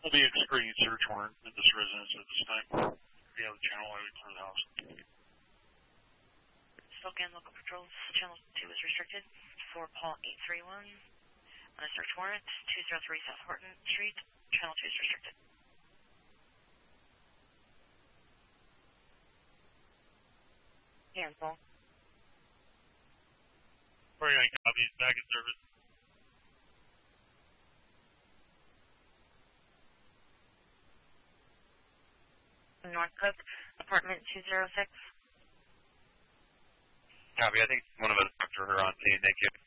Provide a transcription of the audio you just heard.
Will be a discreet search warrant at this residence at this time. We have the channel light clear the house. Spokane Local Patrols, Channel 2 is restricted. For Paul 831, on a search warrant, 203 South Horton Street, Channel 2 is restricted. Cancel. 49 copies, back in service. North Cook, apartment 206. Copy, I think one of us talked to her on scene, thank you.